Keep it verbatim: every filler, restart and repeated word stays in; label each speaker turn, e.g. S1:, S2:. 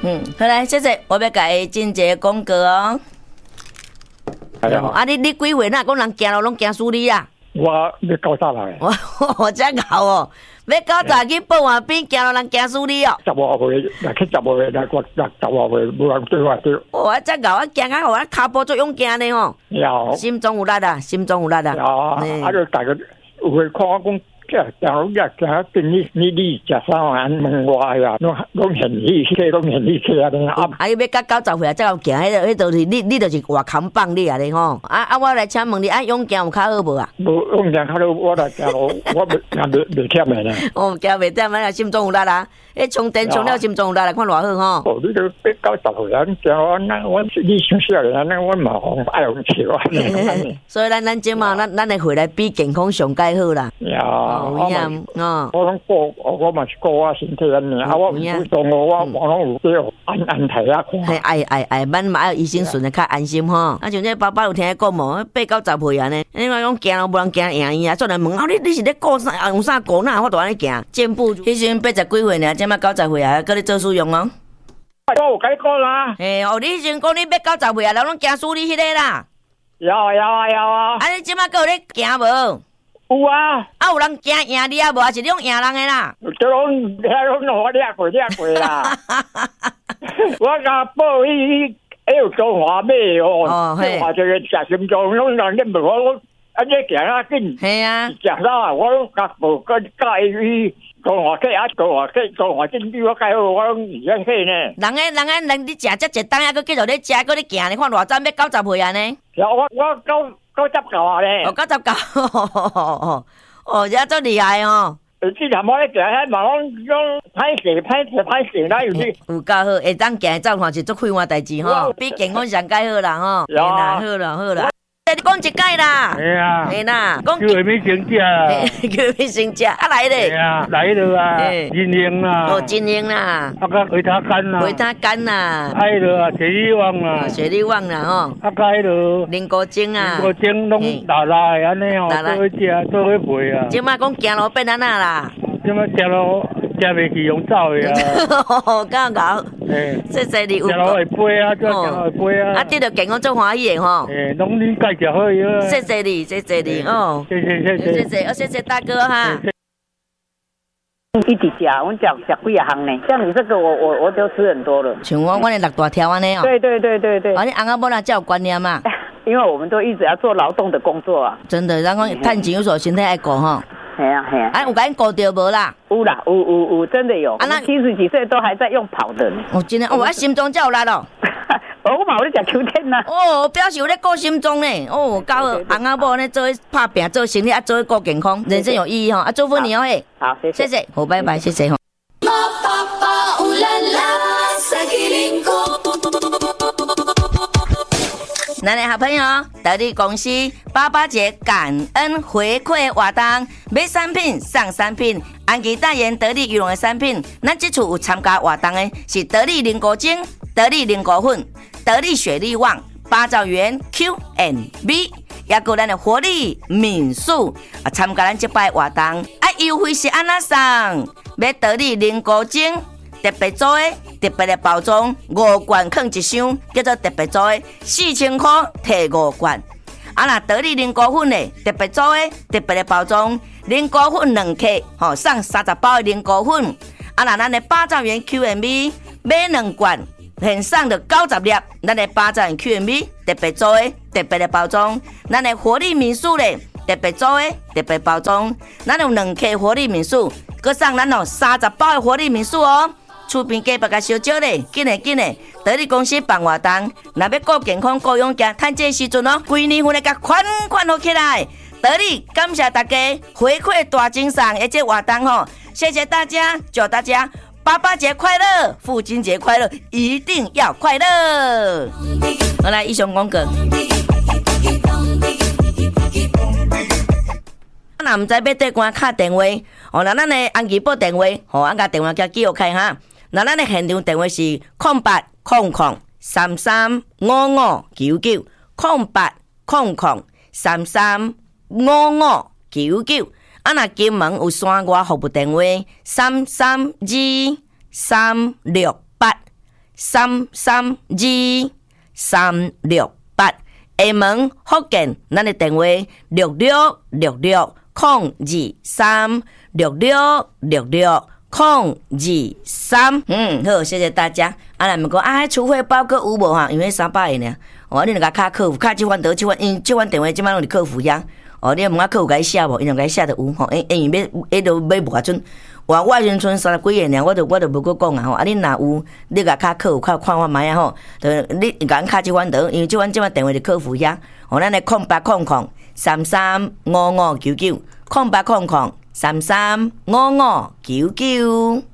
S1: 嗯，好来，谢谢，我要甲伊进一个广告哦。啊，你你几岁哪？讲人行路拢行输你啊？
S2: 我要九十来。
S1: 我我真搞哦，要九十去报换边行路人行输你哦。
S2: 十五岁来去十五岁来我来十五岁无人对我对。
S1: 我真搞，我行啊，我脚步足勇敢的吼。
S2: 有。
S1: 心中有力啊，心中有力啊。
S2: 有啊，啊就大家有会看我讲。这假如也假跟你你你食啥玩问我呀？拢拢现力气，拢现力气啊！啊，
S1: 啊，你要到九十岁啊，才有行，迄个迄就是你你就是活扛棒你啊！你吼，啊啊，我来请问你，啊，勇行有较好无啊？
S2: 无勇行较好，我来行路，我袂也袂袂忝的呢。
S1: 哦，行袂忝啊，心中有力啊！迄充电充了，心中有力来看偌好吼。
S2: 哦，你都八九十岁人行路，那我你想少年，那我嘛爱用笑啊。
S1: 所以咱咱即嘛，咱咱的回来比健康上介好啦。
S2: 有
S1: 影。哦，
S2: 我拢顾，我嘛是顾我身体安尼，啊，我有动我我我拢有叫安安体啊。
S1: 嘿，爱爱爱，咱嘛爱医生顺的较安心吼。啊，像这爸爸有听伊讲无，八九十岁安尼，你讲讲行路无人行赢伊啊，做人问啊，你你是咧顾啥？用啥顾哪？我都安尼行，健步。迄时阵八十几岁尔，即马九十岁啊，搁咧做使用哦。
S2: 我有甲你讲啦。
S1: 嘿，哦，你迄时阵讲你要九十岁啊，人拢行输你迄个啦。
S2: 有啊有啊有啊。
S1: 啊，你即马搁有咧行无？
S2: 有啊，
S1: 啊有人惊赢你啊无？还是你用赢人的啦？
S2: 这拢遐拢我掠过掠过啦。我甲报伊，还有中华买哦，中华这个食心脏，拢人咧问我，我啊这行啊紧。
S1: 系啊。
S2: 食啥？我拢甲报跟教伊中华客啊，中华客中华经比我介好，我拢而家客呢。
S1: 人诶人诶人，你食遮一当啊，佮继续咧食，佮咧行，你看偌早要九十岁安尼？
S2: 有我我九。九十九啊咧！
S1: 哦，九十九，哦，哦，这足厉害哦！
S2: 之前我咧行，迄嘛拢拢歹势歹势歹势啦，有啲
S1: 有够好，会当行走看是足快活代志吼，比健康上介好啦吼。
S2: 有啊，
S1: 好啦好啦。你讲一解啦，
S2: 系啊，
S1: 系啦，
S2: 讲叫咩成只啊？
S1: 叫咩成只？啊来咧，
S2: 系啊，来了啊，金英啦，
S1: 哦金英啦，
S2: 啊个维他干啦，
S1: 维他干啦，
S2: 还了啊，雪利旺啦，
S1: 雪利旺啦吼，
S2: 啊个还了，
S1: 菱果精啊，
S2: 菱果精拢拉拉的安尼哦，做去食，做去卖啊。
S1: 即摆讲行路变安那啦？
S2: 即摆行路。食袂去用走的
S1: 啊！刚好，谢谢你有。
S2: 食落会飞啊，做食落会飞啊。
S1: 啊，这着健康做欢喜的吼。
S2: 诶，拢恁介绍好伊啊。
S1: 谢谢你，谢谢你哦。
S2: 谢谢谢谢
S1: 谢谢，谢谢大哥哈。
S3: 一直吃，我讲吃几啊行呢？像你这个，我我我都吃很多了。
S1: 像我，我的六大条安尼哦。
S3: 对对对对对。
S1: 啊，你翁仔某哪才有观念嘛？
S3: 因为我们都一直要做劳动的工作啊。
S1: 真的，咱讲趁钱有所身体爱顾吼。
S3: 系啊系啊，
S1: 哎，有甲因顾到无啦？
S3: 有啦，有有有，真的有。啊，那七十几岁都还在用跑的。
S1: 哦，真的，哦，我心脏才有力咯。
S3: 我嘛有咧食秋天呐。
S1: 哦，表示有咧顾心脏呢。哦，搞翁仔某咧做拍拼做生意，啊做顾健康，人生有意义吼。啊，祝福你哦嘿。
S3: 好，谢谢。
S1: 谢谢，好，拜拜，谢谢吼。咱的好朋友得力公司八八节感恩回馈活动，买产品送产品，安吉代言得力羽绒的产品。咱这次有参加活动的是得力菱果精、得力菱果粉、得力雪力旺、八兆元 Q and B， 也有咱的活力民宿啊，参加咱这摆活动啊，优惠是安那送？买得力菱果精。特别做的特别的包装，五罐放一箱，叫做特别做的，四千块摕五罐。啊，那得力菱果粉的特别做的特别的包装，菱果粉两克，吼送三十包的菱果粉。啊，那咱的八兆元 Q and B 买两罐，现送的九十粒，咱的八兆元 Q and B 特别做的特别的包装，咱的活力民宿的特别做的特别包装，咱有两克活力民宿，佮送咱哦三十包的活力民宿哦。厝边隔壁甲烧酒咧，紧诶紧诶！得力公司办活动，若要顾健康、顾勇健，趁这时阵哦，规年份来甲款款好起来。得力感谢大家回馈大精神，而且活动吼，谢谢大家，祝大家爸爸节快乐，父亲节快乐，一定要快乐！好来，以上广告。那唔知要对官敲电话，哦，那咱的安吉报电话，吼，俺甲电话叫记录开哈。那咱的现场电话是空八空空三三五五九九，空八空空三三五五九九。啊，那金门有山外服务电话三三二三六八三三二三六八。厦门福建，咱的电话六六六六空二三六六六六空二三。嗯，好，谢谢大家。啊，咱们讲啊，储汇包个有无哈？因为三百个呢。哦，你两个卡客服，卡这款得这款，因这款电话即摆拢是客服呀。哦，你问我客服该写无？因为该写得有吼，因因为要，迄都要无准。我我时阵剩三十几个尔，我就我就无搁讲啊吼。啊，你若有，你甲卡客服看看我卖啊吼。就你甲阮卡这款得，因为这款这款电话是客服呀。哦，咱的空八空空三三五五九九，空八空空三三五五九九。